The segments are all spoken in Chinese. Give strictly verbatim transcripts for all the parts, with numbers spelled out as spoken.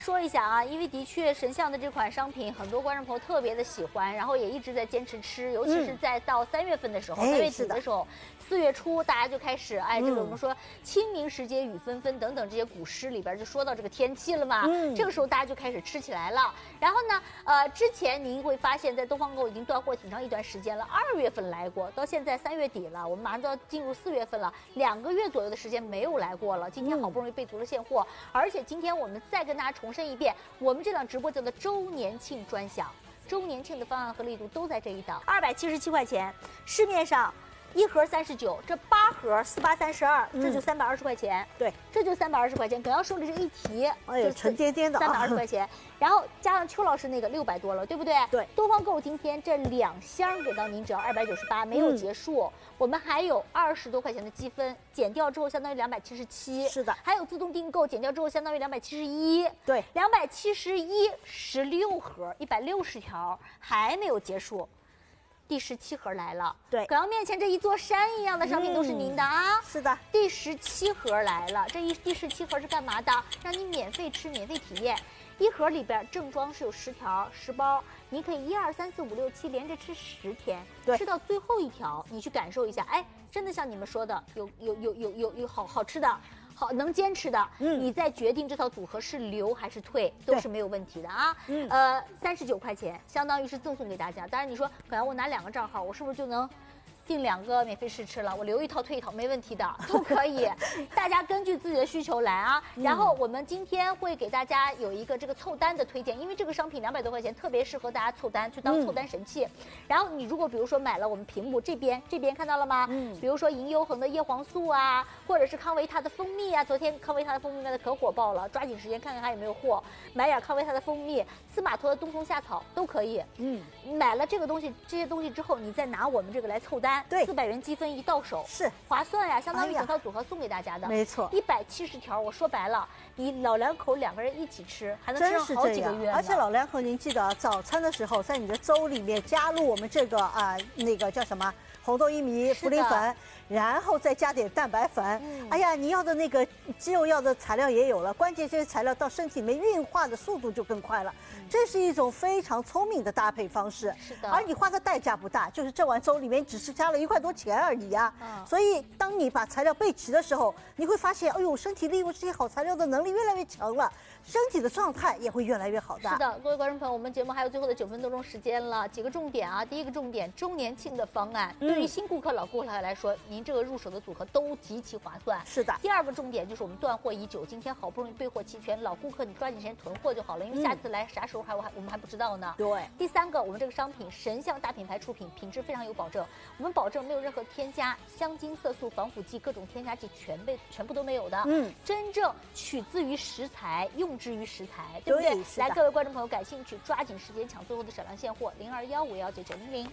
说一下啊，因为的确神象的这款商品，很多观众朋友特别的喜欢，然后也一直在坚持吃，尤其是在到三月份的时候，三、嗯、月底的时候，四月初大家就开始，哎，这个我们说清明时节雨纷纷等等这些古诗里边就说到这个天气了嘛，嗯，这个时候大家就开始吃起来了。然后呢，呃，之前您会发现在东方购已经断货挺长一段时间了，二月份来过，到现在三月底了，我们马上就要进入四月份了，两个月左右的时间没有来过了。今天好不容易备足了现货，而且今天我们再跟大家重申一遍，我们这档直播叫做周年庆专享，周年庆的方案和力度都在这一档，二百七十七块钱，市面上一盒三十九，这八盒四八三十二，这就三百二十块钱。对，这就三百二十块钱。耿要说的这一提， 哎呀，沉甸甸的， 三百二十块钱。然后加上邱老师那个六百多了，对不对？对。东方购物今天这两箱给到您只要二百九十八，没有结束。嗯、我们还有二十多块钱的积分，减掉之后相当于两百七十七。是的。还有自动订购，减掉之后相当于两百七十一。对，两百七十一，十六盒，一百六十条，还没有结束。第十七盒来了，对，耿阳面前这一座山一样的商品都是您的啊！嗯、是的，第十七盒来了，这一第十七盒是干嘛的？让你免费吃，免费体验。一盒里边正装是有十条十包，你可以一二三四五六七连着吃十天，对，吃到最后一条，你去感受一下，哎，真的像你们说的，有有有有有有好好吃的。好，能坚持的，嗯，你再决定这套组合是留还是退，都是没有问题的啊。嗯，呃，三十九块钱，相当于是赠送给大家。当然，你说，可能我拿两个账号，我是不是就能订两个免费试吃了？我留一套退一套，没问题的，都可以。大家根据自己的需求来啊。然后我们今天会给大家有一个这个凑单的推荐，因为这个商品两百多块钱，特别适合大家凑单，去当凑单神器。嗯、然后你如果比如说买了我们屏幕这边这边看到了吗？嗯，比如说银优恒的叶黄素啊，或者是康维他的蜂蜜啊，昨天康维他的蜂蜜卖的可火爆了，抓紧时间看看还有没有货，买点康维他的蜂蜜，司马驼的冬虫夏草都可以。嗯，买了这个东西这些东西之后，你再拿我们这个来凑单。对，四百元积分一到手，是划算呀，相当于整套组合送给大家的，没错，一百七十条。我说白了，你老两口两个人一起吃，还能吃上好几个月。 而且老两口，您记得早餐的时候，在你的粥里面加入我们这个啊、呃，那个叫什么红豆薏米、茯苓粉，然后再加点蛋白粉。嗯、哎呀，你要的那个鸡肉要的材料也有了，关键这些材料到身体里面运化的速度就更快了。嗯、这是一种非常聪明的搭配方式。是的，而你花的代价不大，就是这碗粥里面只是加了一块多钱而已啊。嗯、所以当你把材料备齐的时候，你会发现，哎呦，身体利用这些好材料的能力越来越强了，身体的状态也会越来越好的。是的， 各位观众朋友，我们节目还有最后的九分多钟时间了，几个重点啊。第一个重点，周年庆的方案，嗯、对于新顾客、老顾客来说，您这个入手的组合都极其划算。是的。第二个重点就是我们断货已久，今天好不容易备货齐全，老顾客你抓紧时间囤货就好了，因为下次来啥时候还我还我们还不知道呢。对。第三个，我们这个商品神象大品牌出品，品质非常有保证，我们保证没有任何添加香精、色素、防腐剂、各种添加剂全被全部都没有的。嗯。真正取自于食材，用之于食材，对不对？对，来，各位观众朋友感兴趣，抓紧时间抢最后的少量现货，零二幺五幺九九零零。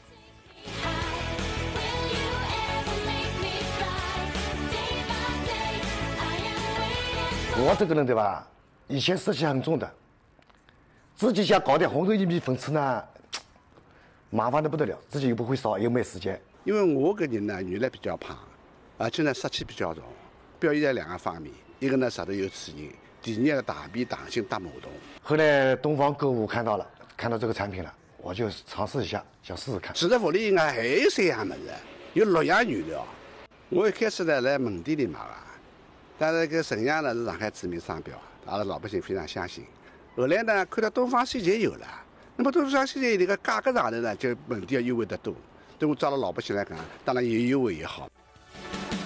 我这个人对吧？以前湿气很重的，自己想搞点红豆薏米粉吃呢，麻烦的不得了，自己又不会烧，又没时间。 因为我个人呢，原来比较胖，而且呢湿气比较重，表现在两个方面，一个呢舌头有齿龈，第二个大便溏心大蠕动。 后来东方购物看到了，看到这个产品了，我就尝试一下，想试试看。 其实屋里应该还有三样么子，有六样原料。我一开始呢来门店里买啊。但是这个神象呢是上海知名商标，阿拉老百姓非常相信。后来呢看到东方西捷有了，那么东方西捷这个价格上头呢就门店要优惠得多，对我抓了老百姓来讲，当然也优惠也好。